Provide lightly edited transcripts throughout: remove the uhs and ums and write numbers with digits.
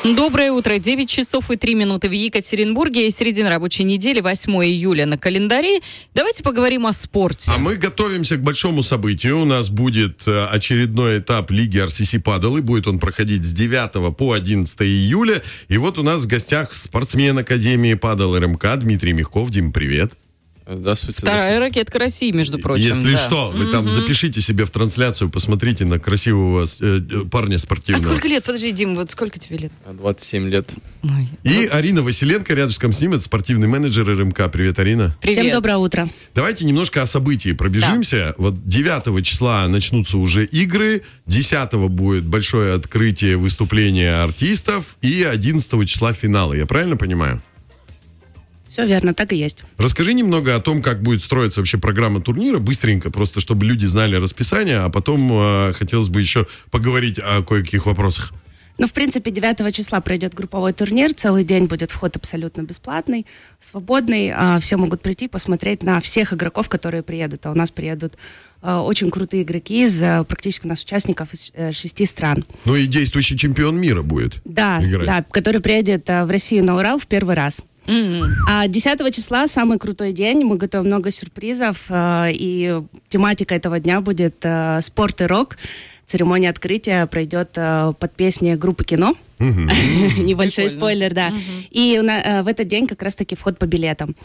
Доброе утро. 9 часов и 3 минуты в Екатеринбурге. Середина рабочей недели, 8 июля на календаре. Давайте поговорим о спорте. А мы готовимся к большому событию. У нас будет очередной этап Лиги RCC Падал. И будет он проходить с 9 по 11 июля. И вот у нас в гостях спортсмен Академии Падал РМК Дмитрий Мягков. Дим, привет. Здравствуйте. Вторая ракетка России, между прочим. Если что, вы там запишите себе в трансляцию, посмотрите на красивого парня спортивного. А сколько лет? Подожди, Дим, вот сколько тебе лет? 27 лет. Ой. И Арина Василенко рядышком с ним, это спортивный менеджер РМК. Привет, Арина. Привет. Всем доброе утро. Давайте немножко о событии пробежимся. Да. Вот 9 числа начнутся уже игры, 10 будет большое открытие выступления артистов и 11 числа финалы. Я правильно понимаю? Все верно, так и есть. Расскажи немного о том, как будет строиться вообще программа турнира, быстренько, просто чтобы люди знали расписание, а потом хотелось бы еще поговорить о кое-каких вопросах. Ну, в принципе, 9 числа пройдет групповой турнир, целый день будет вход абсолютно бесплатный, свободный, все могут прийти посмотреть на всех игроков, которые приедут, а у нас приедут очень крутые игроки из практически у нас участников из 6 стран. Ну и действующий чемпион мира будет играть. Да, который приедет в Россию на Урал в первый раз. А 10 числа самый крутой день, мы готовим много сюрпризов, и тематика этого дня будет спорт и рок. Церемония открытия пройдет под песни группы «Кино». Небольшой спойлер, да. И в этот день как раз-таки вход по билетам.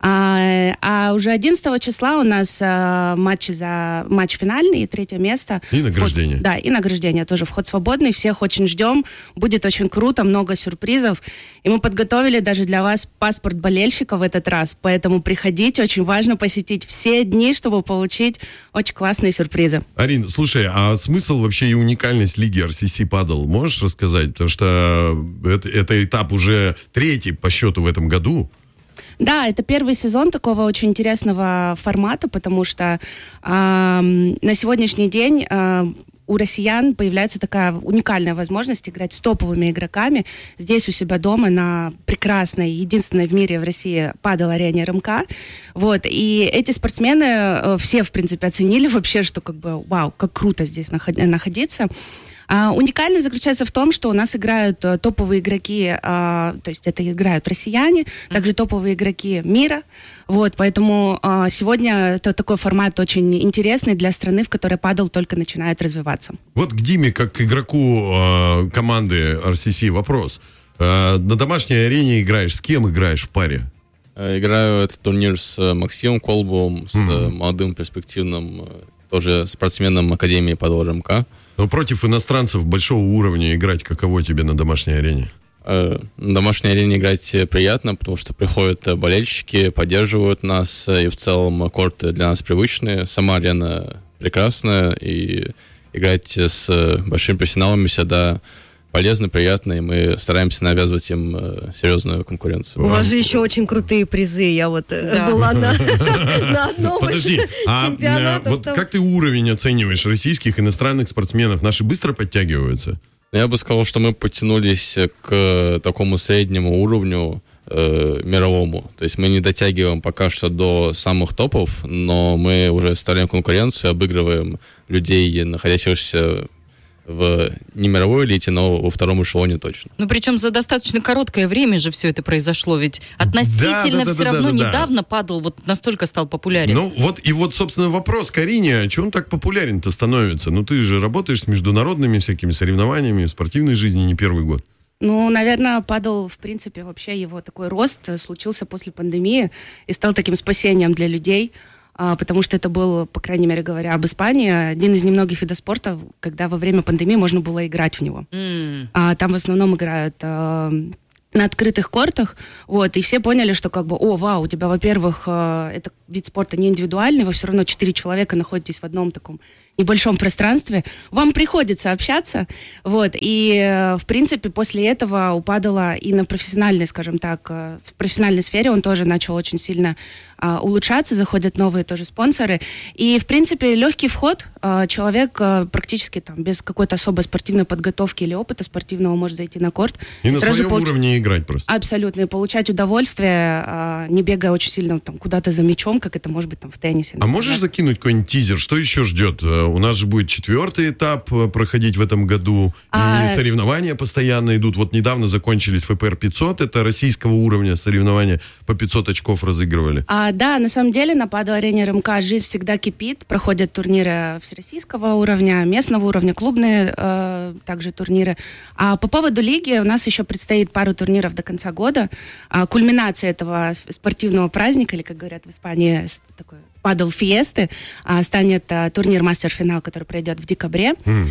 А уже 11 числа у нас матч финальный и 3 место. И награждение. Да, и награждение тоже. Вход свободный, всех очень ждем. Будет очень круто, много сюрпризов. И мы подготовили даже для вас паспорт болельщика в этот раз. Поэтому приходите, очень важно посетить все дни, чтобы получить очень классные сюрпризы. Арин, слушай, а смысл вообще и уникальность Лиги RCC Падал можешь рассказать? Потому что это этап уже 3-й по счету в этом году. Да, это первый сезон такого очень интересного формата, потому что на сегодняшний день у россиян появляется такая уникальная возможность играть с топовыми игроками здесь у себя дома на прекрасной, единственной в мире в России падал-арене РМК. Вот. И эти спортсмены все, в принципе, оценили вообще, что как бы вау, как круто здесь находиться. Уникальность заключается в том, что у нас играют топовые игроки, то есть это играют россияне, также топовые игроки мира. Вот, поэтому сегодня это такой формат очень интересный для страны, в которой падал только начинает развиваться. Вот к Диме, как к игроку команды RCC, вопрос. На домашней арене играешь, с кем играешь в паре? Играю этот турнир с Максимом Колбовым, с молодым перспективным тоже спортсменом Академии Падал РМК. Но против иностранцев большого уровня играть каково тебе на домашней арене? На домашней арене играть приятно, потому что приходят болельщики, поддерживают нас, и в целом корты для нас привычные. Сама арена прекрасная, и играть с большими профессионалами всегда полезно, приятно, и мы стараемся навязывать им серьезную конкуренцию. У вас же еще очень крутые призы. Я вот была на одном из чемпионатов. Вот как ты уровень оцениваешь российских, иностранных спортсменов? Наши быстро подтягиваются? Я бы сказал, что мы подтянулись к такому среднему уровню мировому. То есть мы не дотягиваем пока что до самых топов, но мы уже ставим конкуренцию, обыгрываем людей, находящихся в не мировой элите, но во втором эшелоне точно. Ну, причем за достаточно короткое время же все это произошло, ведь относительно все равно недавно падал, вот настолько стал популярен. Ну, вот, собственно, вопрос к Арине, а чего он так популярен-то становится? Ну, ты же работаешь с международными всякими соревнованиями, в спортивной жизни не первый год. Ну, наверное, падал, в принципе, вообще его такой рост случился после пандемии и стал таким спасением для людей, потому что это был, по крайней мере говоря об Испании, один из немногих видов спорта, когда во время пандемии можно было играть в него. Там в основном играют на открытых кортах, вот, и все поняли, что как бы, у тебя, во-первых, это вид спорта не индивидуальный, вы все равно 4 человека находитесь в одном таком небольшом пространстве, вам приходится общаться, вот, и, в принципе, после этого у Падала и на профессиональной, скажем так, в профессиональной сфере он тоже начал очень сильно улучшаться, заходят новые тоже спонсоры. И, в принципе, легкий вход. Человек практически там без какой-то особой спортивной подготовки или опыта спортивного может зайти на корт. И на своем уровне играть просто. Абсолютно. И получать удовольствие, не бегая очень сильно там, куда-то за мячом, как это может быть там, в теннисе. А можешь закинуть какой-нибудь тизер? Что еще ждет? У нас же будет 4-й этап проходить в этом году. И соревнования постоянно идут. Вот недавно закончились ФПР 500. Это российского уровня соревнования. По 500 очков разыгрывали. Да, на самом деле на Падал-арене РМК жизнь всегда кипит. Проходят турниры всероссийского уровня, местного уровня, клубные также турниры. А по поводу лиги у нас еще предстоит пару турниров до конца года. Кульминация этого спортивного праздника, или, как говорят в Испании, такой падал-фиесты, станет турнир мастер-финал, который пройдет в декабре.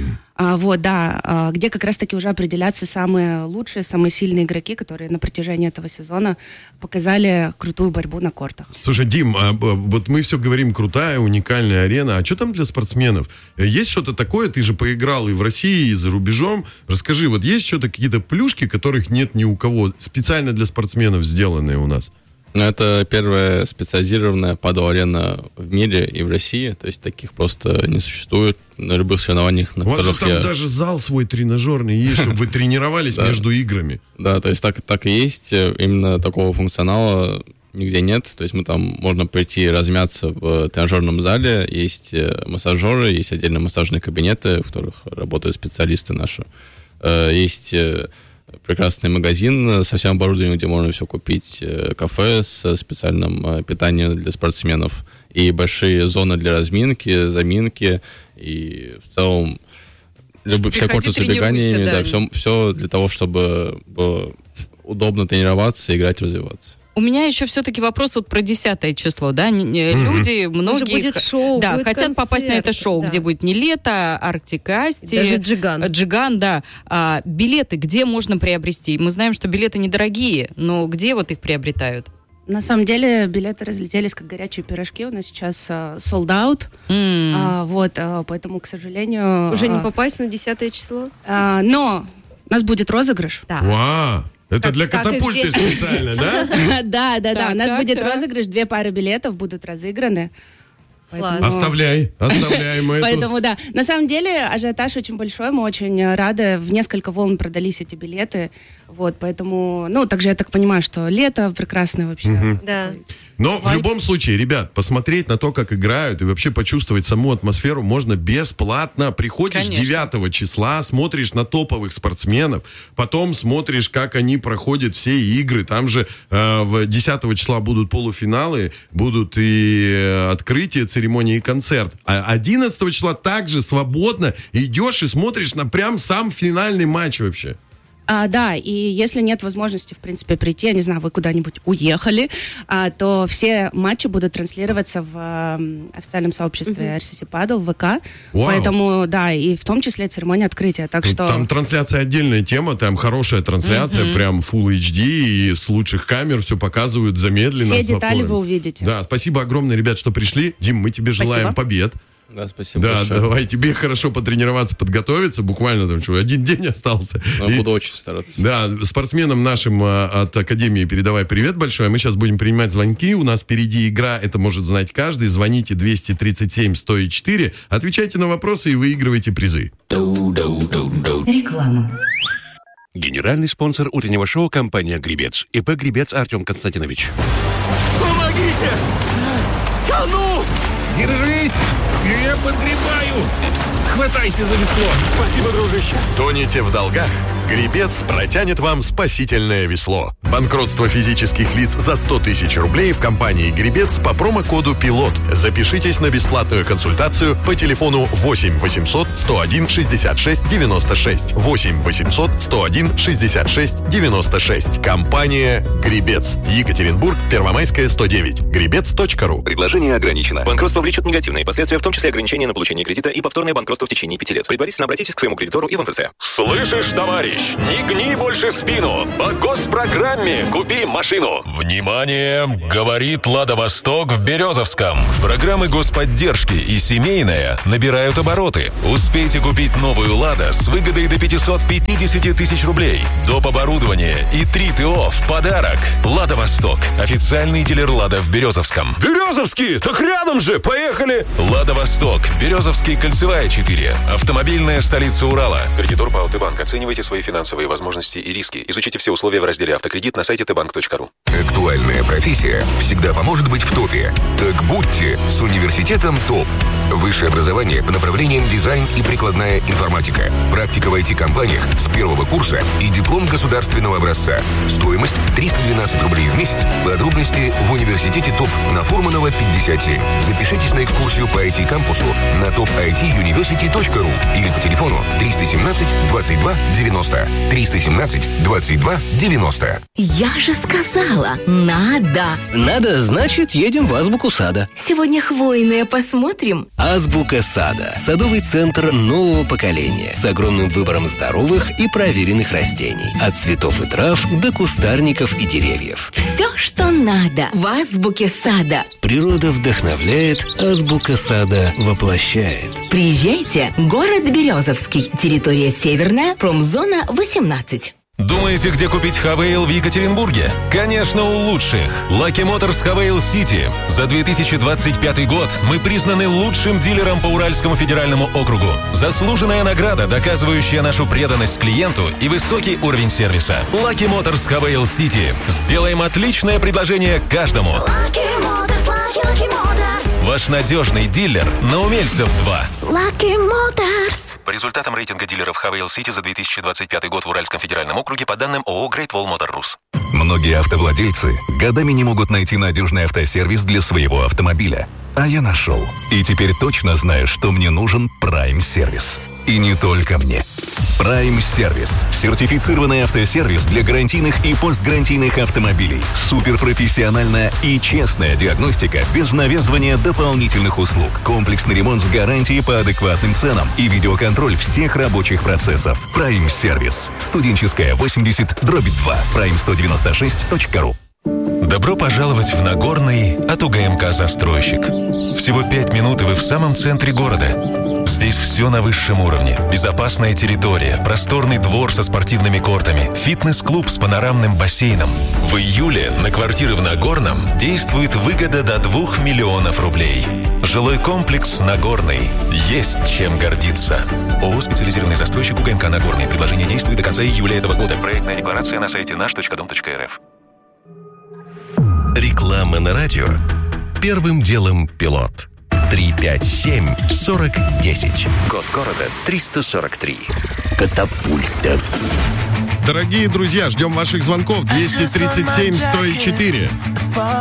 Где как раз-таки уже определятся самые лучшие, самые сильные игроки, которые на протяжении этого сезона показали крутую борьбу на кортах. Слушай, Дим, вот мы все говорим, крутая, уникальная арена. А что там для спортсменов? Есть что-то такое? Ты же поиграл и в России, и за рубежом. Расскажи, вот есть что-то, какие-то плюшки, которых нет ни у кого, специально для спортсменов сделанные у нас? Это первая специализированная падал-арена в мире и в России. То есть таких просто не существует на любых соревнованиях, на которых у вас же там даже зал свой тренажерный есть, чтобы вы тренировались между играми. Да, то есть так и есть. Именно такого функционала нигде нет. То есть можно прийти размяться в тренажерном зале. Есть массажеры, есть отдельно массажные кабинеты, в которых работают специалисты наши. Есть прекрасный магазин со всем оборудованием, где можно все купить, кафе с специальным питанием для спортсменов и большие зоны для разминки, заминки и в целом все корты с убеганиями, да, все для того, чтобы было удобно тренироваться, играть, развиваться. У меня еще все-таки вопрос вот про 10 число, да, люди, многие будет шоу, да, будет хотят концерт, попасть на это шоу, да. где будет Нилетто, Arctic Asti, даже Джиган, да. Билеты где можно приобрести? Мы знаем, что билеты недорогие, но где вот их приобретают? На самом деле билеты разлетелись как горячие пирожки. У нас сейчас sold out. Поэтому, к сожалению... Уже не попасть на 10 число? Но у нас будет розыгрыш. Да. Вау! Это для катапульты специально, да? Да. У нас будет розыгрыш, 2 пары билетов будут разыграны. Поэтому... Оставляй мы это. Поэтому, да. На самом деле, ажиотаж очень большой, мы очень рады. В несколько волн продались эти билеты. Поэтому, также я так понимаю, что лето прекрасное вообще. Да. Но в любом случае, ребят, посмотреть на то, как играют, и вообще почувствовать саму атмосферу можно бесплатно. Приходишь 9 числа, смотришь на топовых спортсменов, потом смотришь, как они проходят все игры. Там же 10 числа будут полуфиналы, будут и открытие церемонии, и концерт. А 11 числа также свободно идешь и смотришь на прям сам финальный матч вообще. Да, и если нет возможности, в принципе, прийти, я не знаю, вы куда-нибудь уехали, то все матчи будут транслироваться в официальном сообществе RCC Paddle, ВК. Вау. Поэтому, да, и в том числе церемония открытия. Так что... Там трансляция отдельная тема, там хорошая трансляция, прям Full HD, и с лучших камер все показывают замедленно. Все детали вы увидите. Да, спасибо огромное, ребят, что пришли. Дим, мы тебе желаем побед. Да, спасибо. Да, большое. давай тебе хорошо потренироваться, подготовиться. Буквально там 1 день остался. Буду очень стараться. Да, спортсменам нашим от Академии передавай привет большой. Мы сейчас будем принимать звонки. У нас впереди игра, это может знать каждый. Звоните 237-104. Отвечайте на вопросы и выигрывайте призы. Реклама. Генеральный спонсор утреннего шоу — компания «Гребец». ИП «Гребец» Артем Константинович. Помогите! Тону! Держись! Я подгребаю! Хватайся за весло! Спасибо, дружище! Тонете в долгах? Гребец протянет вам спасительное весло. Банкротство физических лиц за 100 тысяч рублей в компании «Гребец» по промокоду «Пилот». Запишитесь на бесплатную консультацию по телефону 8 800 101 66 96. 8 800 101 66 96. Компания «Гребец». Екатеринбург, Первомайская, 109. Гребец.ру. Предложение ограничено. Банкротство влечет негативные последствия, в том числе ограничение на получение кредита и повторное банкротство в течение 5 лет. Предварительно обратитесь к своему кредитору и в МФЦ. Слышишь, товарищ? товарищ, не гни больше спину. По госпрограмме купи машину. Внимание! Говорит «Лада Восток» в Березовском. Программы господдержки и семейная набирают обороты. Успейте купить новую «Лада» с выгодой до 550 тысяч рублей. Доп. Оборудование и 3 ТО в подарок. «Лада Восток». Официальный дилер «Лада» в Березовском. Березовский? Так рядом же, поехали! «Лада Восток». Березовский, Кольцевая, 4. Автомобильная столица Урала. Кредитор по АОТ-банк. Оценивайте свои финансовые возможности и риски. Изучите все условия в разделе «Автокредит» на сайте tbank.ru. Актуальная профессия всегда поможет быть в топе. Так будьте с университетом ТОП. Высшее образование по направлениям дизайн и прикладная информатика. Практика в IT-компаниях с первого курса и диплом государственного образца. Стоимость 312 рублей в месяц. Подробности в университете ТОП на Фурманова, 57. Запишитесь на экскурсию по IT-кампусу на topituniversity.ru или по телефону 317 22 90. 317 22 90. Я же сказала, надо. Надо, значит, едем в Азбуку сада. Сегодня хвойные посмотрим. Азбука сада. Садовый центр нового поколения. С огромным выбором здоровых и проверенных растений. От цветов и трав до кустарников и деревьев. Все, что надо в Азбуке сада. Природа вдохновляет, Азбука сада воплощает. Приезжайте. Город Березовский. Территория Северная. Промзона 18. Думаете, где купить Хавейл в Екатеринбурге? Конечно, у лучших. Lucky Motors Хавейл Сити. За 2025 год мы признаны лучшим дилером по Уральскому федеральному округу. Заслуженная награда, доказывающая нашу преданность клиенту и высокий уровень сервиса. Lucky Motors Хавейл Сити. Сделаем отличное предложение каждому. Lucky Motors, Lucky Motors. Ваш надежный дилер на Умельцев 2. Lucky Motors. По результатам рейтинга дилеров Хавейл Сити за 2025 год в Уральском федеральном округе по данным ООО Great Wall Motor Rus. Многие автовладельцы годами не могут найти надежный автосервис для своего автомобиля. А я нашел. И теперь точно знаю, что мне нужен Prime Service. И не только мне. Prime Service. Сертифицированный автосервис для гарантийных и постгарантийных автомобилей. Суперпрофессиональная и честная диагностика без навязывания дополнительных услуг. Комплексный ремонт с гарантией по адекватным ценам и видеоконтроль всех рабочих процессов. Prime Service. Студенческая, 80/2. Prime196.ru. Добро пожаловать в Нагорный от УГМК «Застройщик». Всего 5 минут, и вы в самом центре города. Здесь все на высшем уровне. Безопасная территория, просторный двор со спортивными кортами, фитнес-клуб с панорамным бассейном. В июле на квартиры в Нагорном действует выгода до 2 миллионов рублей. Жилой комплекс «Нагорный». Есть чем гордиться. ООО «Специализированный застройщик УГМК Нагорный». Предложение действует до конца июля этого года. Проектная декларация на сайте наш.дом.рф. Реклама на радио. Первым делом пилот. 357-4010. Код города 343. Катапульта. Дорогие друзья, ждем ваших звонков. 237-104.